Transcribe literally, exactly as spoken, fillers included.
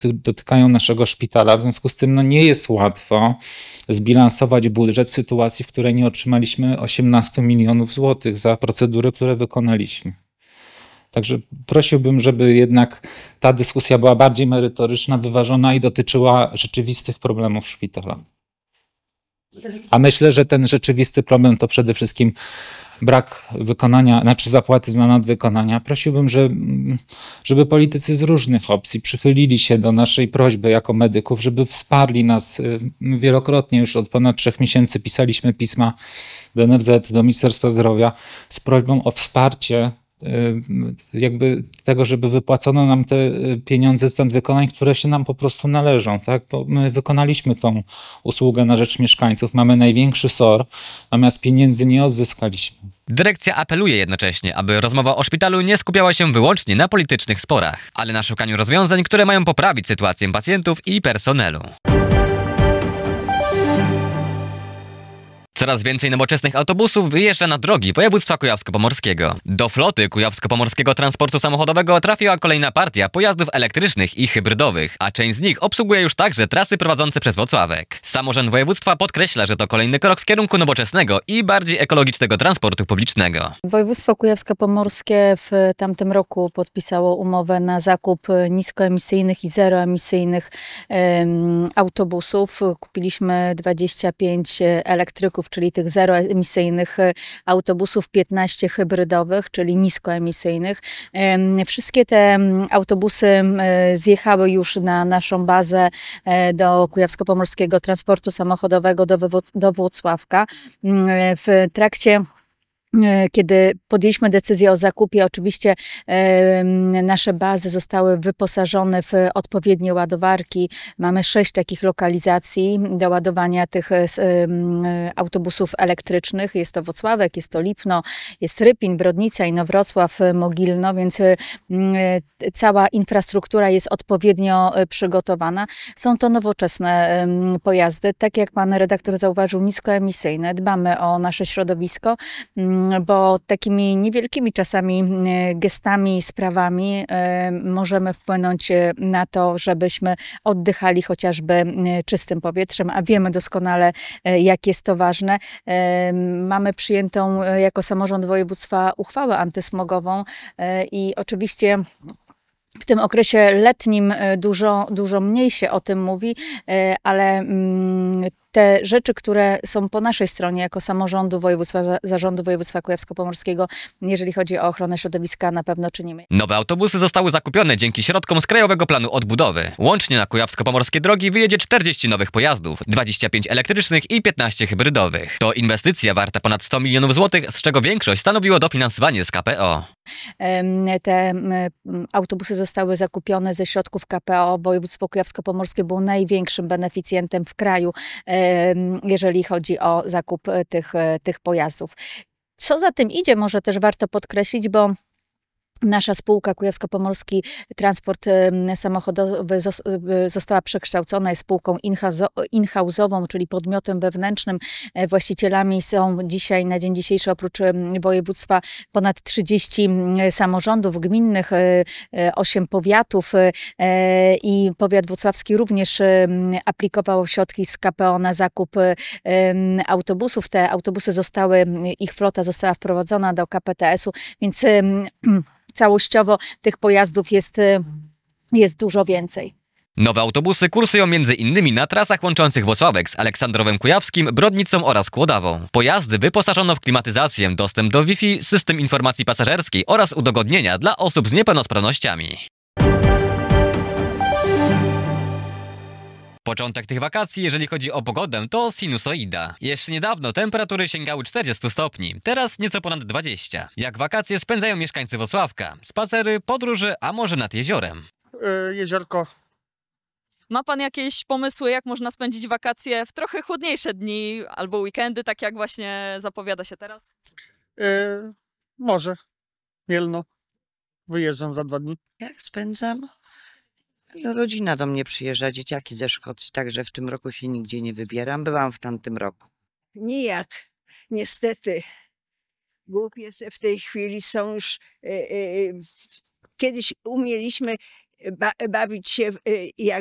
dotykają naszego szpitala. W związku z tym no, nie jest łatwo zbilansować budżet w sytuacji, w której nie otrzymaliśmy osiemnastu milionów złotych za procedury, które wykonaliśmy. Także prosiłbym, żeby jednak ta dyskusja była bardziej merytoryczna, wyważona i dotyczyła rzeczywistych problemów szpitala. A myślę, że ten rzeczywisty problem to przede wszystkim brak wykonania, znaczy zapłaty za nadwykonania. Prosiłbym, że, żeby politycy z różnych opcji przychylili się do naszej prośby jako medyków, żeby wsparli nas. Wielokrotnie już od ponad trzech miesięcy pisaliśmy pisma do N F Z, do Ministerstwa Zdrowia z prośbą o wsparcie jakby tego, żeby wypłacono nam te pieniądze z nadwykonań, które się nam po prostu należą, tak? Bo my wykonaliśmy tą usługę na rzecz mieszkańców, mamy największy S O R, natomiast pieniędzy nie odzyskaliśmy. Dyrekcja apeluje jednocześnie, aby rozmowa o szpitalu nie skupiała się wyłącznie na politycznych sporach, ale na szukaniu rozwiązań, które mają poprawić sytuację pacjentów i personelu. Coraz więcej nowoczesnych autobusów wyjeżdża na drogi województwa kujawsko-pomorskiego. Do floty kujawsko-pomorskiego transportu samochodowego trafiła kolejna partia pojazdów elektrycznych i hybrydowych, a część z nich obsługuje już także trasy prowadzące przez Włocławek. Samorząd województwa podkreśla, że to kolejny krok w kierunku nowoczesnego i bardziej ekologicznego transportu publicznego. Województwo kujawsko-pomorskie w tamtym roku podpisało umowę na zakup niskoemisyjnych i zeroemisyjnych um, autobusów. Kupiliśmy dwadzieścia pięć elektryków, czyli tych zeroemisyjnych autobusów, piętnaście hybrydowych, czyli niskoemisyjnych. Wszystkie te autobusy zjechały już na naszą bazę do Kujawsko-Pomorskiego Transportu Samochodowego do, do Włocławka. W trakcie Kiedy podjęliśmy decyzję o zakupie, oczywiście e, nasze bazy zostały wyposażone w odpowiednie ładowarki. Mamy sześć takich lokalizacji do ładowania tych e, autobusów elektrycznych. Jest to Włocławek, jest to Lipno, jest Rypin, Brodnica, Inowrocław, Mogilno, więc e, cała infrastruktura jest odpowiednio przygotowana. Są to nowoczesne e, pojazdy, tak jak pan redaktor zauważył, niskoemisyjne. Dbamy o nasze środowisko, bo takimi niewielkimi czasami gestami, sprawami możemy wpłynąć na to, żebyśmy oddychali chociażby czystym powietrzem, a wiemy doskonale, jak jest to ważne. Mamy przyjętą jako samorząd województwa uchwałę antysmogową i oczywiście w tym okresie letnim dużo, dużo mniej się o tym mówi, ale te rzeczy, które są po naszej stronie jako samorządu województwa, zarządu województwa kujawsko-pomorskiego, jeżeli chodzi o ochronę środowiska, na pewno czynimy. Nowe autobusy zostały zakupione dzięki środkom z Krajowego Planu Odbudowy. Łącznie na kujawsko-pomorskie drogi wyjedzie czterdzieści nowych pojazdów, dwadzieścia pięć elektrycznych i piętnaście hybrydowych. To inwestycja warta ponad sto milionów złotych, z czego większość stanowiło dofinansowanie z K P O. Te autobusy zostały zakupione ze środków K P O. Województwo kujawsko-pomorskie było największym beneficjentem w kraju, jeżeli chodzi o zakup tych, tych pojazdów. Co za tym idzie, może też warto podkreślić, bo nasza spółka Kujawsko-Pomorski Transport Samochodowy została przekształcona, jest spółką in-house'ową, czyli podmiotem wewnętrznym. Właścicielami są dzisiaj, na dzień dzisiejszy, oprócz województwa, ponad trzydzieści samorządów gminnych, osiem powiatów i powiat włocławski również aplikował środki z K P O na zakup autobusów. Te autobusy zostały, ich flota została wprowadzona do K P T S u, więc całościowo tych pojazdów jest, jest dużo więcej. Nowe autobusy kursują między innymi na trasach łączących Włocławek z Aleksandrowem Kujawskim, Brodnicą oraz Kłodawą. Pojazdy wyposażono w klimatyzację, dostęp do Wi-Fi, system informacji pasażerskiej oraz udogodnienia dla osób z niepełnosprawnościami. Początek tych wakacji, jeżeli chodzi o pogodę, to sinusoida. Jeszcze niedawno temperatury sięgały czterdziestu stopni, teraz nieco ponad dwudziestu. Jak wakacje spędzają mieszkańcy Włocławka? Spacery, podróże, a może nad jeziorem? Yy, jeziorko. Ma pan jakieś pomysły, jak można spędzić wakacje w trochę chłodniejsze dni albo weekendy, tak jak właśnie zapowiada się teraz? Yy, może. Mielno. Wyjeżdżam za dwa dni. Jak spędzam? Rodzina do mnie przyjeżdża, dzieciaki ze Szkocji, także w tym roku się nigdzie nie wybieram. Byłam w tamtym roku. Nijak. Niestety. Głupie w tej chwili są już... Yy, yy, kiedyś umieliśmy ba, bawić się, y, jak